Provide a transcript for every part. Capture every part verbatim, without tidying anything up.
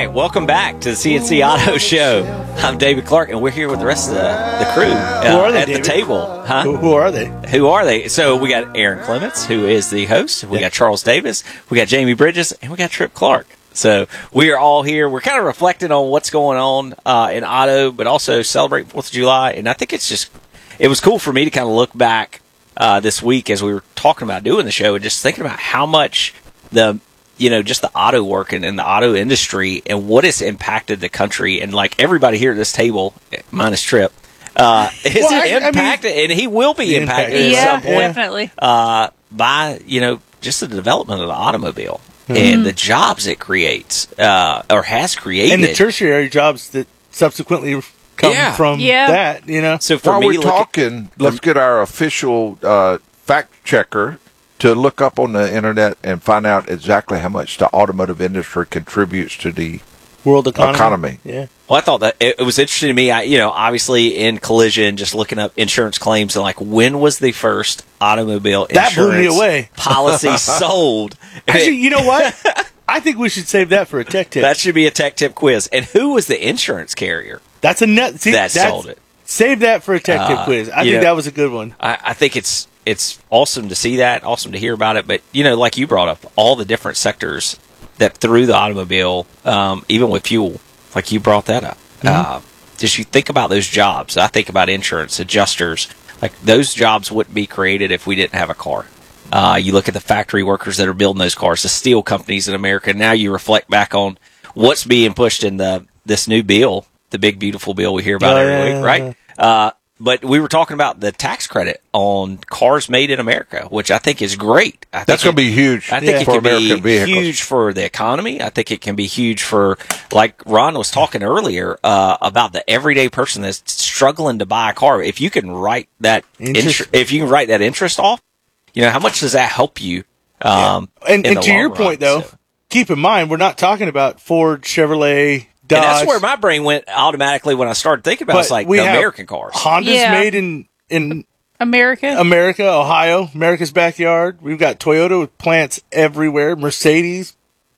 right, welcome back to the C N C Auto Show. I'm David Clark, and we're here with the rest of the, the crew uh, who are they, at David? the table. Huh? Who, who are they? Who are they? So we got Aaron Clements, who is the host. We Yeah. got Charles Davis. We got Jamie Bridges, and we got Trip Clark. So we are all here. We're kind of reflecting on what's going on uh, in auto, but also celebrate fourth of July. And I think it's just, it was cool for me to kind of look back uh, this week as we were talking about doing the show and just thinking about how much the, you know, just the auto working in the auto industry and what it's impacted the country. And like everybody here at this table, minus Trip, uh, is Well, I- I mean- impacted, and he will be impacted Impacted. at Yeah, some point definitely. uh, by, you know, just the development of the automobile Mm-hmm. and the jobs it creates uh, or has created. And the tertiary jobs that subsequently come Yeah. from Yeah. that, you know. So for While me, we're look at- talking, let's get our official uh, fact checker to look up on the internet and find out exactly how much the automotive industry contributes to the World economy. Economy. Yeah. Well, I thought that it, it was interesting to me. I, you know, obviously in collision, just looking up insurance claims and like when was the first automobile That blew insurance me away. policy sold? Actually, you know what? I think we should save that for a tech tip. That should be a tech tip quiz. And who was the insurance carrier That's a net. See, that that's- sold it? Save that for a tech tip Uh, quiz. I you think know- that was a good one. I, I think it's it's awesome to see that, awesome to hear about it. But you know, like you brought up, all the different sectors that through the automobile, um, even with fuel, like you brought that up. Uh, just you think about those jobs. I think about insurance adjusters. Like those jobs wouldn't be created if we didn't have a car. Uh, you look at the factory workers that are building those cars, the steel companies in America. Now you reflect back on what's being pushed in the this new bill, the big beautiful bill we hear about Oh, every yeah, week, yeah, right? Uh, but we were talking about the tax credit on cars made in America, which I think is great. I think That's going to it- be huge I think it for can American be vehicles. huge for the economy. I think it can be huge for, like Ron was talking earlier, uh, about the everyday person that's struggling to buy a car. If you can write that Interest- interest, if you can write that interest off, you know, how much does that help you? Um, And, in and the to long your run? point, though, So- keep in mind, we're not talking about Ford, Chevrolet, Dodge. and that's where my brain went automatically when I started thinking about it. It's like we the have American cars. Honda's Yeah. made in, in America. America, Ohio, America's backyard. We've got Toyota with plants everywhere, Mercedes,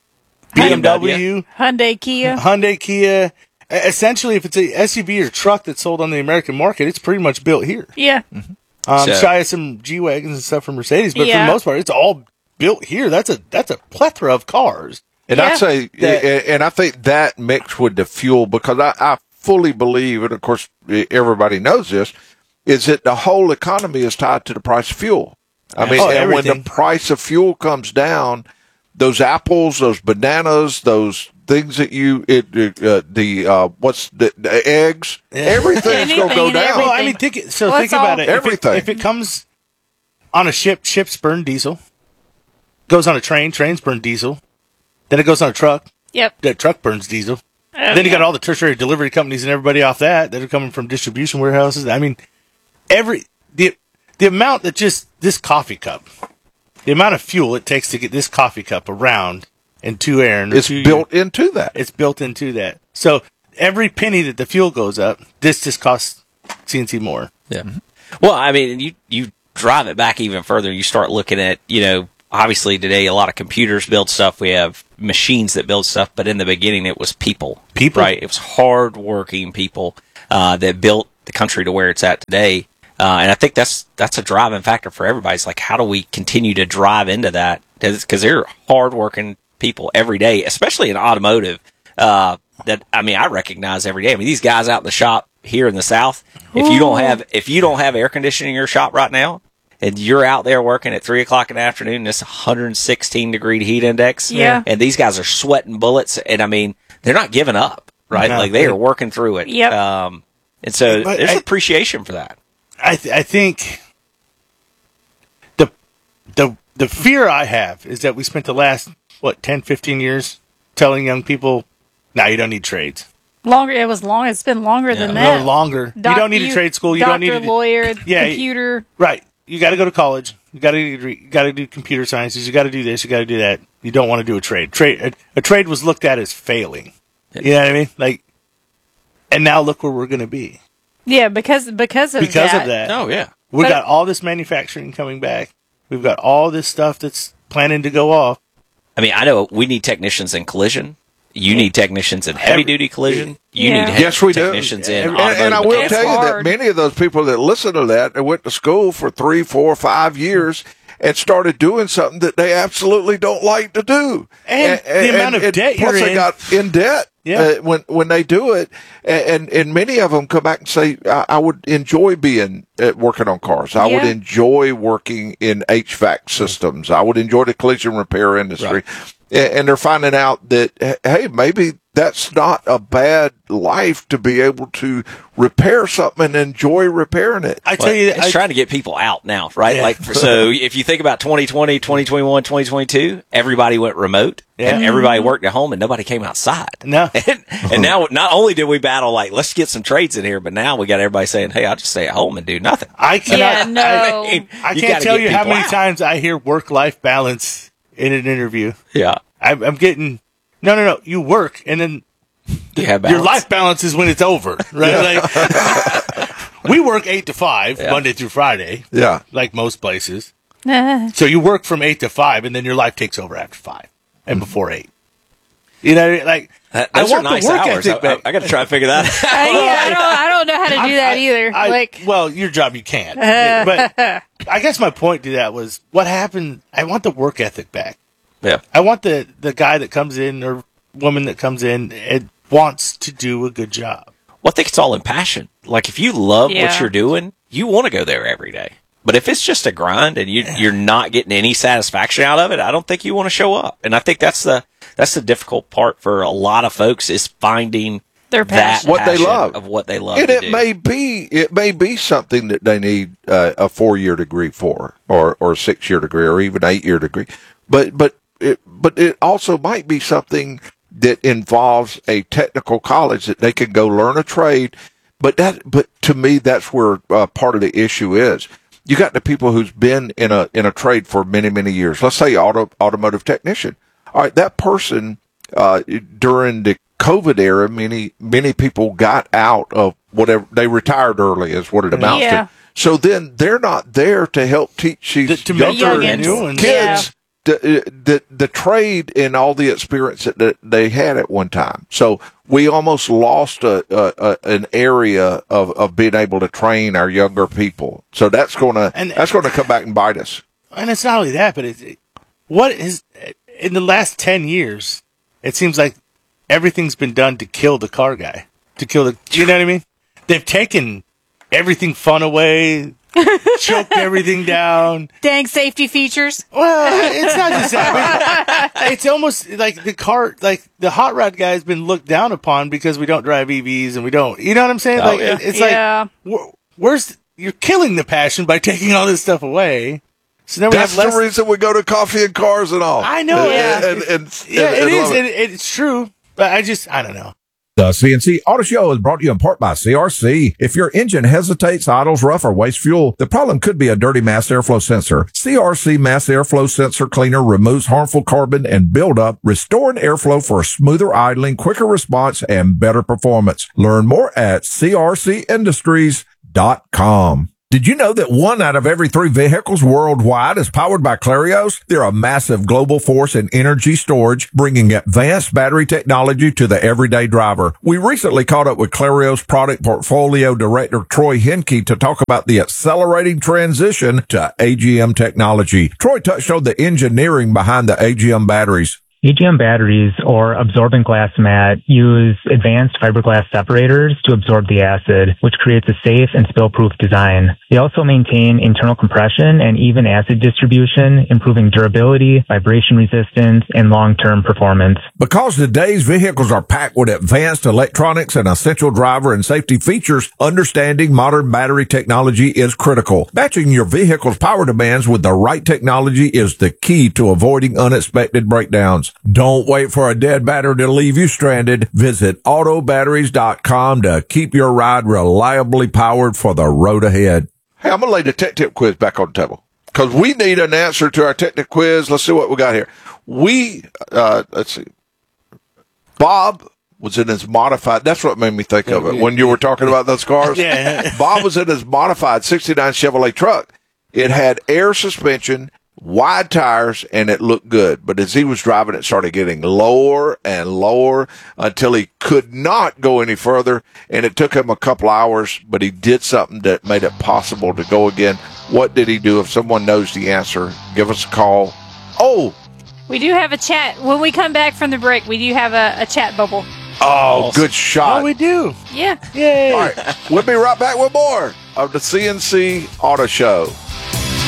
B M W, Hyundai, Kia. Hyundai, Kia. E- Essentially, if it's a S U V or truck that's sold on the American market, it's pretty much built here. Yeah. Um, So- shy of some G wagons and stuff from Mercedes, but for Yeah. the most part, it's all built here. That's a that's a plethora of cars. And Yeah. I'd say, That- and I think that mixed with the fuel, because I, I fully believe, and of course everybody knows this, is that the whole economy is tied to the price of fuel. I mean, Oh, and when everything. the price of fuel comes down, those apples, those bananas, those things that you, it, uh, the uh, what's the, the eggs, everything's Anything going to go and down. everything. Well, I mean, think it, so. Well, think it's about all- it. If it- Everything. If it comes on a ship, ships burn diesel. Goes on a train, trains burn diesel. Then it goes on a truck. Yep. That truck burns diesel. Oh, then you yeah. got all the tertiary delivery companies and everybody off that that are coming from distribution warehouses. I mean, every the the amount that just this coffee cup, the amount of fuel it takes to get this coffee cup around and to air, and It's to built into that. It's built into that. So every penny that the fuel goes up, this just costs C N C more. Yeah. Well, I mean, you you drive it back even further. You start looking at, you know, obviously today a lot of computers build stuff. We have machines that build stuff, but in the beginning it was people. People. Right? It was hard-working people uh, that built the country to where it's at today. Uh, and I think that's that's a driving factor for everybody. It's like, how do we continue to drive into that? Because they're hard-working people every day, especially in automotive. Uh, that I mean, I recognize every day. I mean, these guys out in the shop here in the South, if you don't have if you don't have air conditioning in your shop right now, and you're out there working at three o'clock in the afternoon, and it's one hundred sixteen degree heat index, Yeah. and these guys are sweating bullets, and I mean, they're not giving up, right? No. Like they are working through it. Yep. Um, and so But there's I- appreciation for that. I th- I think the the the fear I have is that we spent the last what ten, fifteen years telling young people, "Now you don't need trades. Longer. It was long. It's been longer than No that. longer. Doc- you don't need a trade school. You don't need doctor, to lawyer, Yeah, computer. right. You got to go to college. You got to you got to do computer sciences. You got to do this. You got to do that. You don't want to do a trade. Trade a, a trade was looked at as failing. You know what I mean? Like, and now look where we're going to be Yeah, because because of because that. of that. Oh yeah. We But- got all this manufacturing coming back. We've got all this stuff that's planning to go off. I mean, I know we need technicians in collision. You need technicians in heavy duty collision. You Yeah. need he- Yes, we do. technicians in And, automotive and I will mechanics. tell you that hard. many of those people that listen to that, they went to school for three, four, five years and started doing something that they absolutely don't like to do. And the amount of debt plus you're they in. got in debt. Yeah. Uh, when when they do it, and and many of them come back and say, I, I would enjoy being uh, working on cars. I would Yeah. enjoy working in H V A C systems. I would enjoy the collision repair industry. And, and they're finding out that, hey, maybe that's not a bad life to be able to repair something and enjoy repairing it. I Well, tell you, it's I, trying to get people out now, right? Yeah. Like, so if you think about twenty twenty, twenty twenty-one, twenty twenty-two, everybody went remote Yeah. and everybody worked at home and nobody came outside. No. And, and now, not only did we battle, like, let's get some trades in here, but now we got everybody saying, hey, I'll just stay at home and do nothing. I cannot. Yeah, no. I, mean, I you can't gotta tell get you how people many out. times I hear work-life balance in an interview. Yeah. I'm, I'm getting no, no, no. You work, and then You have your balance. life balance is when it's over, right? Like, we work eight to five Yeah. Monday through Friday, Yeah. like most places. Uh, So you work from eight to five, and then your life takes over after five and before eight. You know, like That- I those are want the nice work hours. ethic I, back. I, got to try to figure that out. I, yeah, I don't. I don't know how to do that I- either. I- like, well, your job you can't. But I guess my point to that was what happened. I want the work ethic back. Yeah. I want the the guy that comes in or woman that comes in and wants to do a good job. Well, I think it's all in passion. Like, if you love Yeah. what you're doing, you want to go there every day. But if it's just a grind and you, you're not getting any satisfaction out of it, I don't think you want to show up. And I think that's the that's the difficult part for a lot of folks is finding Their that passion. What they passion love. of what they love. And to it do. may be it may be something that they need uh, a four year degree for, or or a six year degree, or even eight year degree. But but it but it also might be something that involves a technical college that they can go learn a trade. But that but to me that's where uh, part of the issue is. You got the people who's been in a in a trade for many many years. Let's say auto automotive technician. All right, that person uh, during the COVID era, many many people got out of whatever they retired early, is what it amounts Yeah. to. So then they're not there to help teach these To- to make younger youngins. new ones. kids the, the the trade and all the experience that, that they had at one time. So we almost lost a, a, a an area of, of being able to train our younger people. So that's gonna And- that's gonna come back and bite us. And it's not only that, but it's what is in the last ten years. It seems like everything's been done to kill the car guy, to kill the. You know what I mean? They've taken everything fun away, choked everything down. dang safety features. Well, it's not just that. I mean, it's almost like the car, like the hot rod guy has been looked down upon because we don't drive E Vs and we don't. You know what I'm saying? Oh, like yeah. it- it's Yeah. like wh- where's you're killing the passion by taking all this stuff away. So then we That's have less. the reason we go to coffee and cars and all. I know, And, yeah. and, and, Yeah, and- it and is. love It, it's true. But I just, I don't know. The C N C Auto Show is brought to you in part by C R C. If your engine hesitates, idles rough, or wastes fuel, the problem could be a dirty mass airflow sensor. C R C Mass Airflow Sensor Cleaner removes harmful carbon and buildup, restoring airflow for smoother idling, quicker response, and better performance. Learn more at C R C industries dot com. Did you know that one out of every three vehicles worldwide is powered by Clarios? They're a massive global force in energy storage, bringing advanced battery technology to the everyday driver. We recently caught up with Clarios product portfolio director Troy Henke to talk about the accelerating transition to A G M technology. Troy touched on the engineering behind the A G M batteries. A G M batteries, or absorbent glass mat, use advanced fiberglass separators to absorb the acid, which creates a safe and spill-proof design. They also maintain internal compression and even acid distribution, improving durability, vibration resistance, and long-term performance. Because today's vehicles are packed with advanced electronics and essential driver and safety features, understanding modern battery technology is critical. Matching your vehicle's power demands with the right technology is the key to avoiding unexpected breakdowns. Don't wait for a dead battery to leave you stranded. Visit auto batteries dot com to keep your ride reliably powered for the road ahead. Hey, I'm going to lay the tech tip quiz back on the table because we need an answer to our tech tip quiz. Let's see what we got here. We, uh, let's see. Bob was in his modified, that's what made me think of it when you were talking about those cars. Yeah. Bob was in his modified sixty-nine Chevrolet truck. It had air suspension wide tires, and it looked good. But as he was driving, it started getting lower and lower until he could not go any further. And it took him a couple hours, but he did something that made it possible to go again. What did he do? If someone knows the answer, give us a call. Oh, We do have a chat. When we come back from the break, we do have a, a chat bubble. oh, good shot. Oh, we do. Yeah. Yay. All right, we'll be right back with more of the C N C Auto Show.